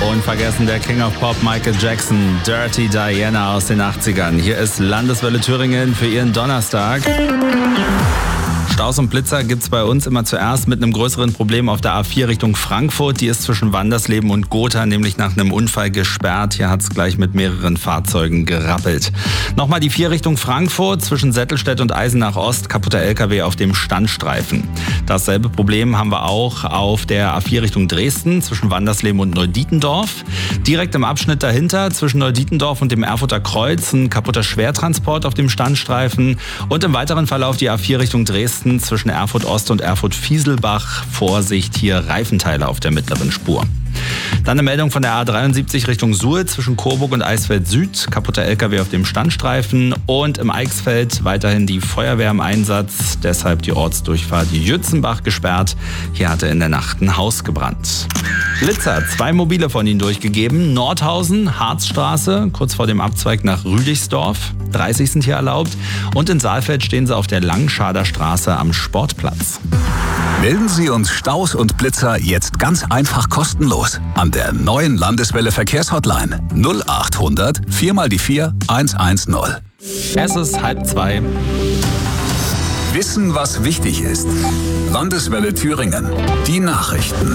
Unvergessen der King of Pop Michael Jackson, Dirty Diana aus den 80ern. Hier ist Landeswelle Thüringen für Ihren Donnerstag. Staus und Blitzer gibt's bei uns immer zuerst mit einem größeren Problem auf der A4 Richtung Frankfurt. Die ist zwischen Wandersleben und Gotha nämlich nach einem Unfall gesperrt. Hier hat's gleich mit mehreren Fahrzeugen gerappelt. Nochmal die 4 Richtung Frankfurt zwischen Settelstedt und Eisenach Ost. Kaputter LKW auf dem Standstreifen. Dasselbe Problem haben wir auch auf der A4 Richtung Dresden zwischen Wandersleben und Neudietendorf. Direkt im Abschnitt dahinter zwischen Neudietendorf und dem Erfurter Kreuz ein kaputter Schwertransport auf dem Standstreifen. Und im weiteren Verlauf die A4 Richtung Dresden zwischen Erfurt Ost und Erfurt Fieselbach. Vorsicht, hier Reifenteile auf der mittleren Spur. Dann eine Meldung von der A73 Richtung Suhl zwischen Coburg und Eisfeld Süd. Kaputter LKW auf dem Standstreifen. Und im Eichsfeld weiterhin die Feuerwehr im Einsatz. Deshalb die Ortsdurchfahrt Jützenbach gesperrt. Hier hatte in der Nacht ein Haus gebrannt. Blitzer, 2 Mobile von ihnen durchgegeben. Nordhausen, Harzstraße, kurz vor dem Abzweig nach Rüdigsdorf. 30 sind hier erlaubt. Und in Saalfeld stehen sie auf der Langschader Straße am Sportplatz. Melden Sie uns Staus und Blitzer jetzt ganz einfach kostenlos an der neuen Landeswelle Verkehrshotline 0800 4 mal die 4 110. Es ist 1:30. Wissen, was wichtig ist. Landeswelle Thüringen. Die Nachrichten.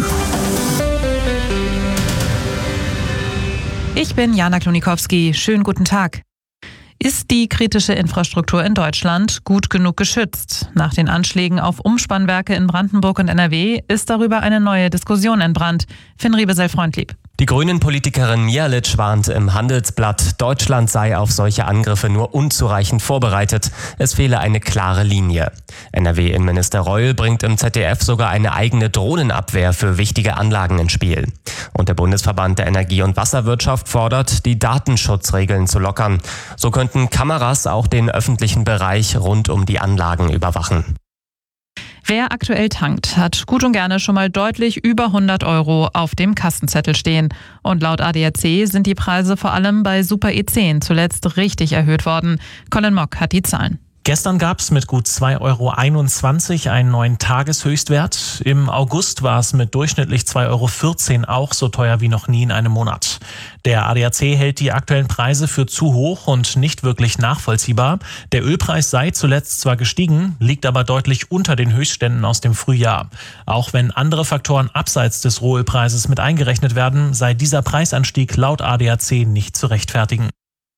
Ich bin Jana Klonikowski. Schönen guten Tag. Ist die kritische Infrastruktur in Deutschland gut genug geschützt? Nach den Anschlägen auf Umspannwerke in Brandenburg und NRW ist darüber eine neue Diskussion entbrannt. Finn Riebesell-Freundlieb. Die Grünen-Politikerin Mihalic warnt im Handelsblatt, Deutschland sei auf solche Angriffe nur unzureichend vorbereitet. Es fehle eine klare Linie. NRW-Innenminister Reul bringt im ZDF sogar eine eigene Drohnenabwehr für wichtige Anlagen ins Spiel. Und der Bundesverband der Energie- und Wasserwirtschaft fordert, die Datenschutzregeln zu lockern. So könnten Kameras auch den öffentlichen Bereich rund um die Anlagen überwachen. Wer aktuell tankt, hat gut und gerne schon mal deutlich über 100 € auf dem Kassenzettel stehen. Und laut ADAC sind die Preise vor allem bei Super E10 zuletzt richtig erhöht worden. Colin Mock hat die Zahlen. Gestern gab es mit gut 2,21 € einen neuen Tageshöchstwert. Im August war es mit durchschnittlich 2,14 € auch so teuer wie noch nie in einem Monat. Der ADAC hält die aktuellen Preise für zu hoch und nicht wirklich nachvollziehbar. Der Ölpreis sei zuletzt zwar gestiegen, liegt aber deutlich unter den Höchstständen aus dem Frühjahr. Auch wenn andere Faktoren abseits des Rohölpreises mit eingerechnet werden, sei dieser Preisanstieg laut ADAC nicht zu rechtfertigen.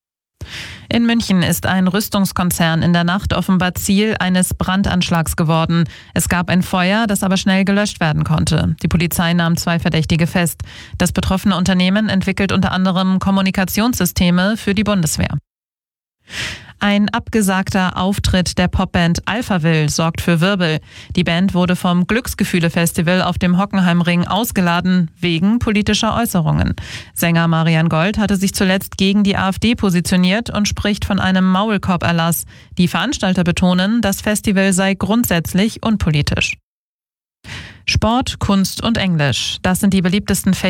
In München ist ein Rüstungskonzern in der Nacht offenbar Ziel eines Brandanschlags geworden. Es gab ein Feuer, das aber schnell gelöscht werden konnte. Die Polizei nahm 2 Verdächtige fest. Das betroffene Unternehmen entwickelt unter anderem Kommunikationssysteme für die Bundeswehr. Ein abgesagter Auftritt der Popband Alphaville sorgt für Wirbel. Die Band wurde vom Glücksgefühle-Festival auf dem Hockenheimring ausgeladen, wegen politischer Äußerungen. Sänger Marian Gold hatte sich zuletzt gegen die AfD positioniert und spricht von einem Maulkorb-Erlass. Die Veranstalter betonen, das Festival sei grundsätzlich unpolitisch. Sport, Kunst und Englisch, das sind die beliebtesten Fächer